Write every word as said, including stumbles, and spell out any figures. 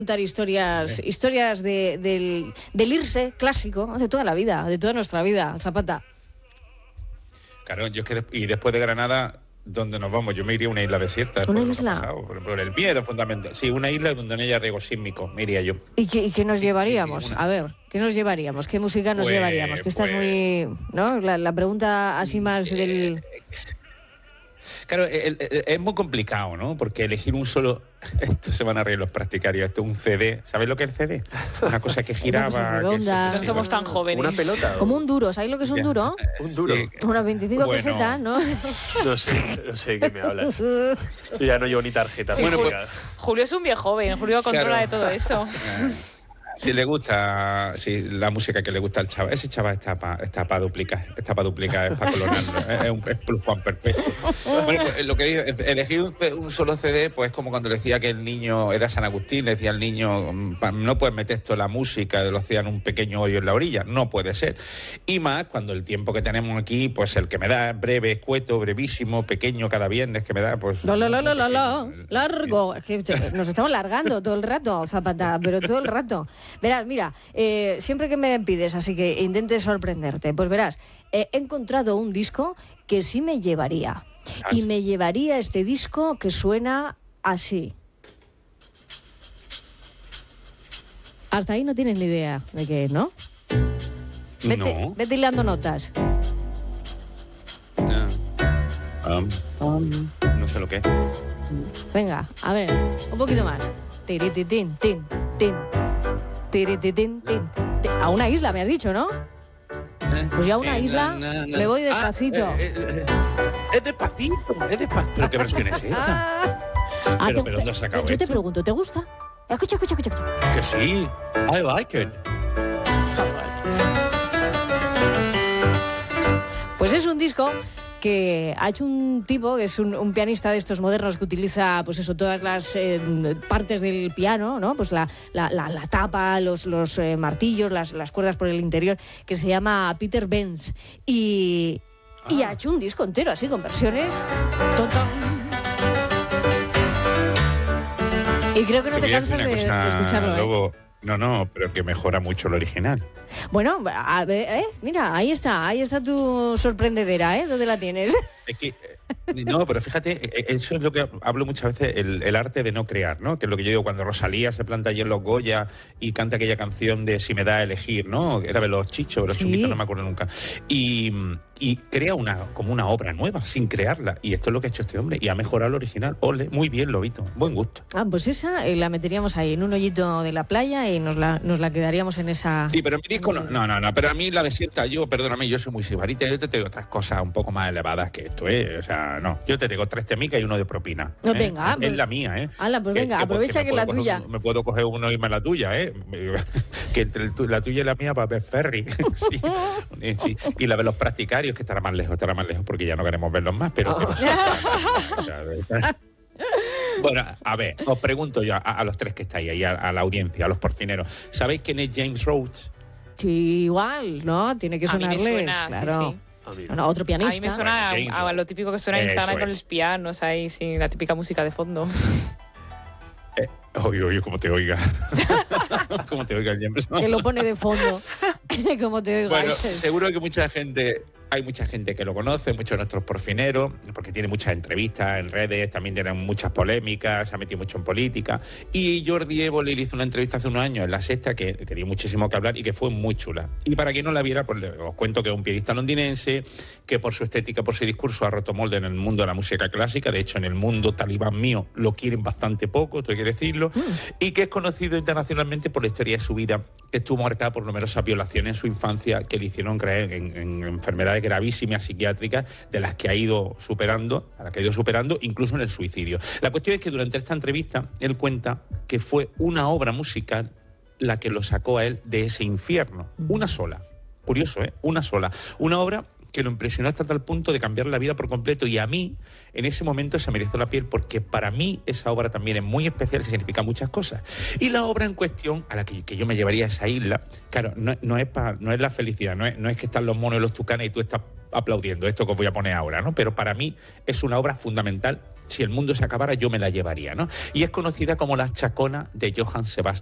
contar historias, historias de, del, del irse clásico de toda la vida, de toda nuestra vida, Zapata. Claro, yo es que de, y después de Granada, ¿dónde nos vamos? Yo me iría a una isla desierta. ¿Una de isla? Pasado, por ejemplo, el miedo fundamental. Sí, una isla donde no haya riesgo sísmico, me iría yo. ¿Y qué, y qué nos sí, llevaríamos? Sí, sí, una... A ver, ¿qué nos llevaríamos? ¿Qué música nos pues, llevaríamos? Que esta pues... es muy... ¿no? La, la pregunta así más eh, del... Claro, es, es muy complicado, ¿no? Porque elegir un solo... Esto se van a reír los practicarios. Esto es un C D. ¿Sabéis lo que es el C D? Una cosa que giraba... Una cosa redonda. Que se... No somos tan jóvenes. ¿Una pelota? Como un duro. ¿Sabéis lo que es un ya. duro? Un duro. Sí. Unas veinticinco Bueno. pesetas, ¿no? No sé, no sé de qué me hablas. Yo ya no llevo ni tarjeta. Sí, Bueno, Julio, pues- Julio es un viejo joven. Julio controla Claro. de todo eso. Si le gusta, si la música que le gusta al chaval, ese chaval está para está pa duplicar, está para duplicar, es para clonarlo, es, es un es pluscuam perfecto. Bueno, pues, lo que digo, elegir un, un solo C D, pues es como cuando le decía que el niño era San Agustín, le decía al niño, no puedes meter esto la música, lo hacían un pequeño hoyo en la orilla, no puede ser. Y más cuando el tiempo que tenemos aquí, pues el que me da breve, escueto, brevísimo, pequeño cada viernes que me da, pues... La, la, la, la, la, la. Largo. Es que nos estamos largando todo el rato, Zapata, pero todo el rato. Verás, mira, eh, siempre que me pides, así que intentes sorprenderte, pues verás, eh, he encontrado un disco que sí me llevaría. Y me llevaría este disco que suena así. Hasta ahí no tienes ni idea de qué es, ¿no? Vete, No. vete hilando notas. Ah, um, no sé lo que es. Venga, a ver, un poquito más. Tirititín, tin, tin. Tirititín, tin, tin. A una isla, me has dicho, ¿no? Pues ya a una Sí, isla na, na, na. me voy despacito. Ah, eh, eh, eh, es despacito, es despacito. ¿Pero qué versión es esta? Ah, Ah, Pero, te- pero ¿dónde has sacado yo te esto? pregunto, ¿te gusta? Escucha, escucha, escucha, escucha. Que sí, I like it. Pues es un disco que ha hecho un tipo, que es un, un pianista de estos modernos que utiliza, pues eso, todas las eh, partes del piano, ¿no? Pues la, la, la, la tapa, los, los eh, martillos, las, las cuerdas por el interior, que se llama Peter Benz. Y, y Ah. ha hecho un disco entero, así, con versiones. Tonton. Y creo que no te, Te voy a decir cansas de, una cosa, de escucharlo, ¿eh? Lobo. No, no, pero que mejora mucho lo original. Bueno, a ver, ¿eh? Mira, ahí está, ahí está tu sorprendedera, ¿eh? ¿Dónde la tienes? Es que, eh, no, pero fíjate, eh, eso es lo que hablo muchas veces, el, el arte de no crear, ¿no? Que es lo que yo digo, cuando Rosalía se planta allí en los Goya y canta aquella canción de Si me da a elegir, ¿no? Era de los Chichos, los Sí. Chunguitos, no me acuerdo nunca. Y, y crea una como una obra nueva, sin crearla. Y esto es lo que ha hecho este hombre. Y ha mejorado lo original. Ole, muy bien, Lobito. Buen gusto. Ah, pues esa eh, la meteríamos ahí en un hoyito de la playa y nos la, nos la quedaríamos en esa... Sí, pero en mi disco no, no, no, no, pero a mí la desierta, yo, perdóname, yo soy muy sibarita, yo te tengo otras cosas un poco más elevadas que esto, ¿eh? O sea, no, yo te tengo tres temicas y uno de propina. No, ¿eh? venga, Es pues- la mía, ¿eh? Hala, pues venga, aprovecha me que es la puedo tuya. coger- me puedo coger uno y irme a la tuya, ¿eh? Que entre el tu- la tuya y la mía va a haber ferry. Sí, eh, sí. Y la de los practicarios, que estará más lejos, estará más lejos porque ya no queremos verlos más, pero... pero sí, o sea, de- Bueno, a ver, os pregunto yo a, a los tres que estáis ahí, a, a la audiencia, a los porcineros. ¿Sabéis quién es James Rhodes? Sí, igual, ¿no? Tiene que A mí me sonarles, suena, sí, claro. sí. A mí No, no, otro A pianista. mí me suena Bueno, James, a, a lo típico que suena en eso Instagram con es. los pianos ahí, sí, la típica música de fondo. Eh, oye, oye, cómo te oiga. Cómo te oiga el James. Que lo pone de fondo. Como te oigo. Bueno, ahí. seguro que mucha gente, hay mucha gente que lo conoce, muchos de nuestros porfineros, porque tiene muchas entrevistas en redes, también tienen muchas polémicas, se ha metido mucho en política. Y Jordi Évole le hizo una entrevista hace unos años en La Sexta que, que dio muchísimo que hablar y que fue muy chula. Y para quien no la viera, pues le- os cuento que es un pianista londinense, que por su estética, por su discurso, ha roto molde en el mundo de la música clásica. De hecho, en el mundo talibán mío lo quieren bastante poco, esto hay que decirlo. Y que es conocido internacionalmente por la historia de su vida, que estuvo marcada por numerosas violaciones en su infancia que le hicieron creer en, en enfermedades gravísimas psiquiátricas de las que ha ido superando, a las que ha ido superando, incluso en el suicidio. La cuestión es que durante esta entrevista él cuenta que fue una obra musical la que lo sacó a él de ese infierno. Una sola. Curioso, ¿eh? Una sola. Una obra que lo impresionó hasta tal punto de cambiar la vida por completo, y a mí en ese momento se me erizó la piel porque para mí esa obra también es muy especial y significa muchas cosas. Y la obra en cuestión, a la que, que yo me llevaría a esa isla, claro, no, no, es, pa, no es la felicidad, no es, no es que están los monos y los tucanes y tú estás aplaudiendo esto que os voy a poner ahora, ¿no? Pero para mí es una obra fundamental si el mundo se acabara yo me la llevaría, ¿no? Y es conocida como la chacona de Johann Sebastian